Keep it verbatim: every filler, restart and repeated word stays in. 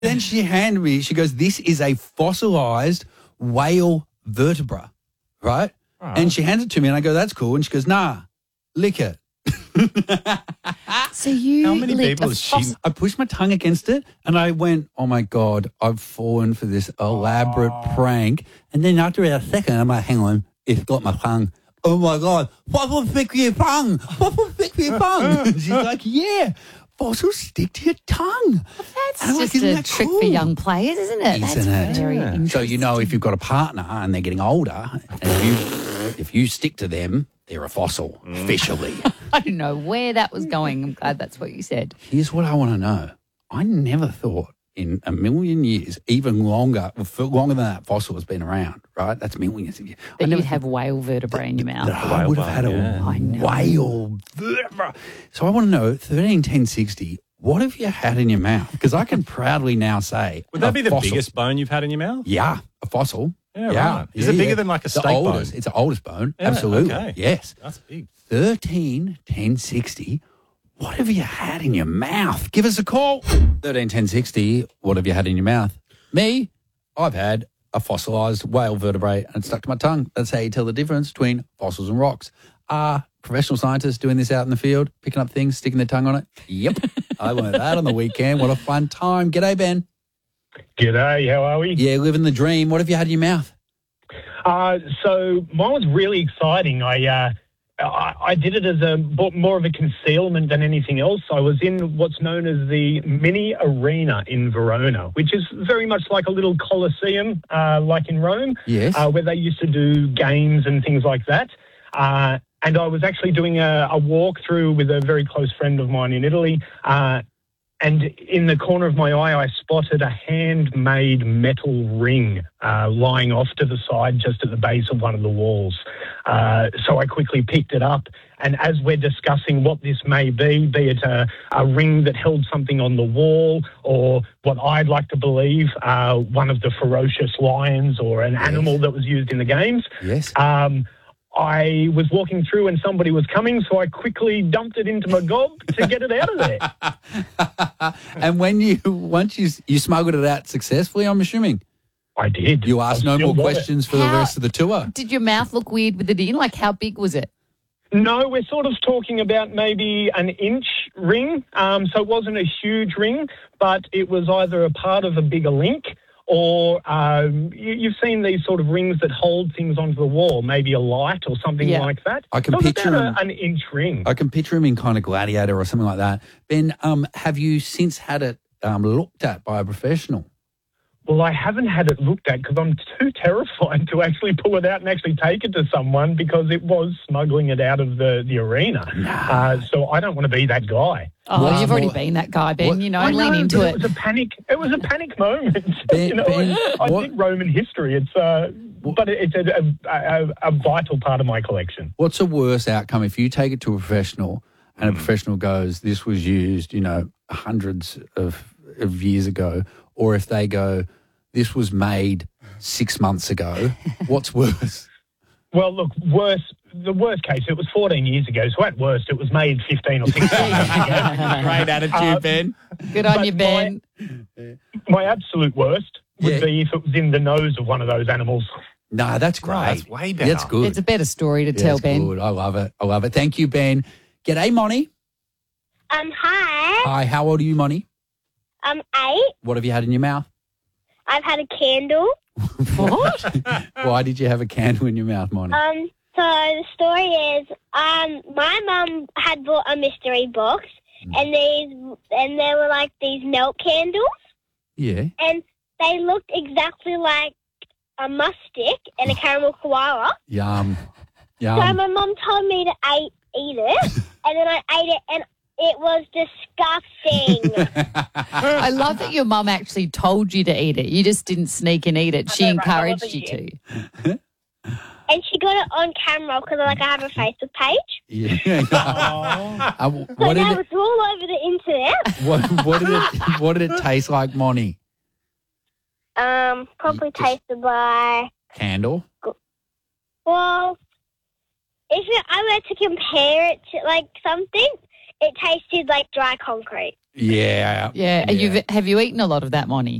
Then she handed me, she goes, this is a fossilized whale vertebra, right? Right. And she hands it to me and I go, that's cool. And she goes, nah, lick it. So you How many licked people a has she- fos- I pushed my tongue against it and I went, oh my God, I've fallen for this elaborate prank. And then after a second, I'm like, hang on, it's got my tongue. Oh my God, what will fix your tongue? What will fix your tongue? She's like, yeah, fossils stick to your tongue. That's And I'm like, just isn't a that trick cool? for young players, isn't it? Isn't That's it? very Yeah. interesting. So you know if you've got a partner and they're getting older, and if you if you stick to them, they're a fossil officially. I don't know where that was going. I'm glad that's what you said. Here's what I want to know. I never thought in a million years, even longer, for longer than that fossil has been around, right? That's millions of years. I That never you'd have whale vertebrae in your mouth. that I would have had a yeah. I know. whale vertebra. So I want to know, thirteen ten sixty, what have you had in your mouth? Because I can proudly now say. Would that a be the fossil. biggest bone you've had in your mouth? Yeah, a fossil. Yeah, Yeah. right. Is Yeah, it bigger yeah. than like a The steak bone? oldest. It's the oldest bone. Yeah, Absolutely. okay. Yes. That's big. thirteen ten sixty. What have you had in your mouth? Give us a call. thirteen ten sixty. What have you had in your mouth? Me, I've had a fossilised whale vertebrae and it's stuck to my tongue. That's how you tell the difference between fossils and rocks. Are professional scientists doing this out in the field, picking up things, sticking their tongue on it? Yep. I learned that on the weekend. What a fun time. G'day, Ben. G'day, how are we? Yeah, living the dream. What have you had in your mouth? Uh, so mine was really exciting. I, uh, I I did it as a more of a concealment than anything else. I was in what's known as the Mini Arena in Verona, which is very much like a little Colosseum, uh, like in Rome, Yes. uh, where they used to do games and things like that. Uh, and I was actually doing a, a walkthrough with a very close friend of mine in Italy. Uh, And in the corner of my eye, I spotted a handmade metal ring uh, lying off to the side just at the base of one of the walls. Uh, so I quickly picked it up. And as we're discussing what this may be, be it a, a ring that held something on the wall or what I'd like to believe, uh, one of the ferocious lions or an animal that was used in the games, Yes. um, I was walking through and somebody was coming, so I quickly dumped it into my gob to get it out of there. And when you, once you, you smuggled it out successfully, I'm assuming, I did. you asked I no still more got it. questions for the How- rest of the tour. Did your mouth look weird with it in? Like, how big was it? No, we're sort of talking about maybe an inch ring. Um, so it wasn't a huge ring, but it was either a part of a bigger link or um, you, you've seen these sort of rings that hold things onto the wall, maybe a light or something Yeah. like that. I can So it was picture about him- a, an inch ring. I can picture him in kind of Gladiator or something like that. Ben, um, have you since had it um, looked at by a professional? Well, I haven't had it looked at because I'm too terrified to actually pull it out and actually take it to someone because it was smuggling it out of the, the arena. Uh, so I don't want to be that guy. Oh, What's you've already more- been that guy, Ben. what- You know, I lean know, into but it. It was a panic. It was a panic moment. Ben- you know, Ben, I, I what- did Roman history. It's uh, but it's a, a, a, a vital part of my collection. What's a worse outcome if you take it to a professional and a professional goes, this was used, you know, hundreds of, of years ago, or if they go, this was made six months ago, what's worse? Well, look, worse. The worst case, it was fourteen years ago. So at worst, it was made fifteen or sixteen years ago. Great attitude, Uh, Ben. Good on but you, Ben. My absolute worst would Yeah. be if it was in the nose of one of those animals. No, that's great. that's way better. That's good. It's a better story to Yeah, tell, it's Ben. good. I love it. I love it. Thank you, Ben. G'day, Moni. Um, hi. Hi, how old are you, Moni? I'm eight. What have you had in your mouth? I've had a candle. What? Why did you have a candle in your mouth, Moni? Um, so the story is, um, my mum had bought a mystery box, and these, and there were like these milk candles, Yeah. and they looked exactly like a musk stick and a caramel koala. Yum. So Yum. my mum told me to eat, eat it, and then I ate it, and it was disgusting. I love that your mum actually told you to eat it. You just didn't sneak and eat it. She know, right? I encouraged wasn't you you. to. And she got it on camera because like I have a Facebook page. Yeah. Uh, So what, did now it, it's all over the internet. what, what, did it, what did it taste like, Moni? Um, probably Just- tasted by, Candle? well, if it, I were to compare it to like something, it tasted like dry concrete. Yeah. Yeah. You've, have you eaten a lot of that, Monty?